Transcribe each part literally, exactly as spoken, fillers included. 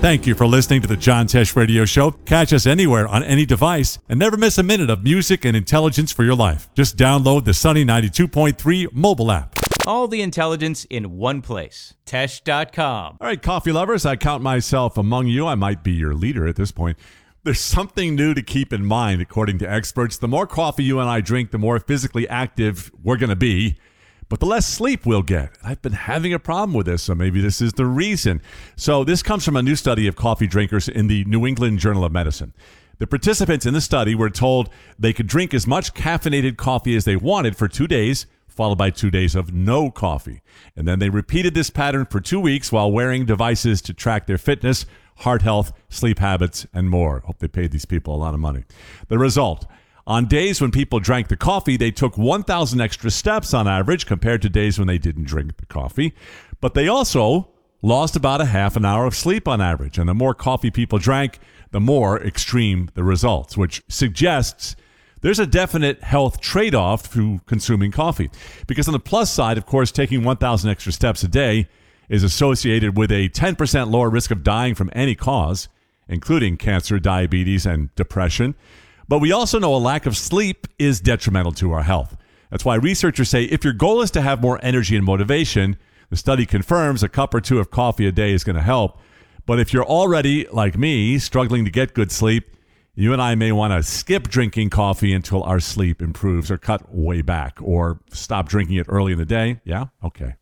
Thank you for listening to the John Tesh Radio Show. Catch us anywhere on any device and never miss a minute of music and intelligence for your life. Just download the Sunny ninety-two point three mobile app. All the intelligence in one place. Tesh dot com. All right, coffee lovers, I count myself among you. I might be your leader at this point. There's something new to keep in mind, according to experts. The more coffee you and I drink, the more physically active we're going to be, but the less sleep we'll get. I've been having a problem with this, so maybe this is the reason. So this comes from a new study of coffee drinkers in the New England Journal of Medicine. The participants in the study were told they could drink as much caffeinated coffee as they wanted for two days, followed by two days of no coffee. And then they repeated this pattern for two weeks while wearing devices to track their fitness, heart health, sleep habits, and more. Hope they paid these people a lot of money. The result: on days when people drank the coffee, they took one thousand extra steps on average compared to days when they didn't drink the coffee. But they also lost about a half an hour of sleep on average. And the more coffee people drank, the more extreme the results, which suggests there's a definite health trade-off to consuming coffee. Because on the plus side, of course, taking one thousand extra steps a day is associated with a ten percent lower risk of dying from any cause, including cancer, diabetes, and depression. But we also know a lack of sleep is detrimental to our health. That's why researchers say if your goal is to have more energy and motivation, the study confirms a cup or two of coffee a day is going to help. But if you're already, like me, struggling to get good sleep, you and I may want to skip drinking coffee until our sleep improves, or cut way back, or stop drinking it early in the day. Yeah? Okay.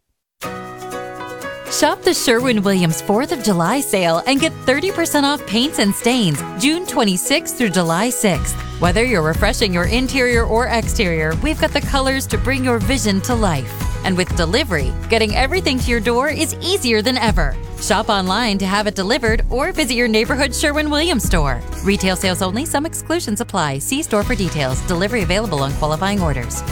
Shop the Sherwin-Williams fourth of July sale and get thirty percent off paints and stains June twenty-sixth through July sixth. Whether you're refreshing your interior or exterior, we've got the colors to bring your vision to life. And with delivery, getting everything to your door is easier than ever. Shop online to have it delivered or visit your neighborhood Sherwin-Williams store. Retail sales only. Some exclusions apply. See store for details. Delivery available on qualifying orders.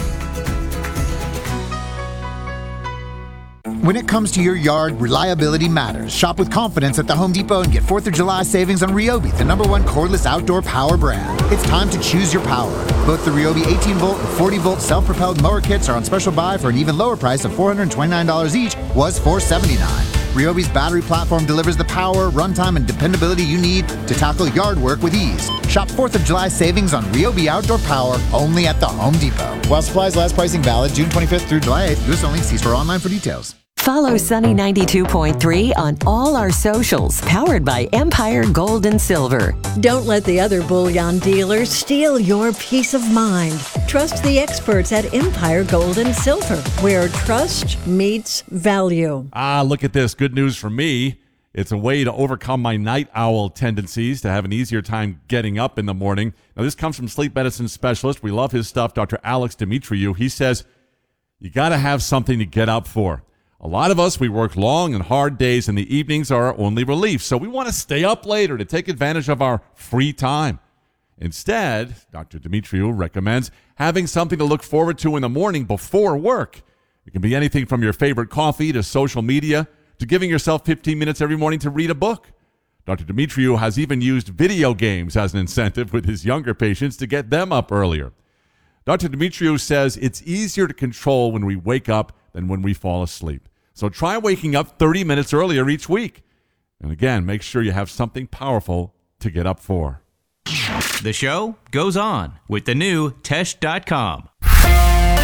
When it comes to your yard, reliability matters. Shop with confidence at the Home Depot and get fourth of July savings on Ryobi, the number one cordless outdoor power brand. It's time to choose your power. Both the Ryobi eighteen volt and forty volt self-propelled mower kits are on special buy for an even lower price of four hundred twenty-nine dollars each, was four hundred seventy-nine dollars. Ryobi's battery platform delivers the power, runtime, and dependability you need to tackle yard work with ease. Shop fourth of July savings on Ryobi outdoor power only at the Home Depot. While supplies last, pricing valid June twenty-fifth through July eighth. U S only. See store online for details. Follow Sunny ninety-two point three on all our socials, powered by Empire Gold and Silver. Don't let the other bullion dealers steal your peace of mind. Trust the experts at Empire Gold and Silver, where trust meets value. Ah, look at this. Good news for me. It's a way to overcome my night owl tendencies, to have an easier time getting up in the morning. Now, this comes from sleep medicine specialist. We love his stuff, Doctor Alex Dimitriou. He says, you got to have something to get up for. A lot of us, we work long and hard days, and the evenings are our only relief. So we want to stay up later to take advantage of our free time. Instead, Doctor Dimitriou recommends having something to look forward to in the morning before work. It can be anything from your favorite coffee to social media to giving yourself fifteen minutes every morning to read a book. Doctor Dimitriou has even used video games as an incentive with his younger patients to get them up earlier. Doctor Dimitriou says it's easier to control when we wake up than when we fall asleep. So try waking up thirty minutes earlier each week. And again, make sure you have something powerful to get up for. The show goes on with the new Tesh dot com.